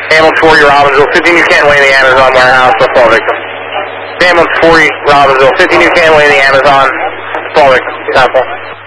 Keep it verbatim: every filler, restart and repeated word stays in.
Ambulance forty, Robbinsville, fifteen New Canton Way in the Amazon warehouse, the fall victim. Ambulance forty, Robbinsville, fifteen New Canton Way in the Amazon, fall victim, sample.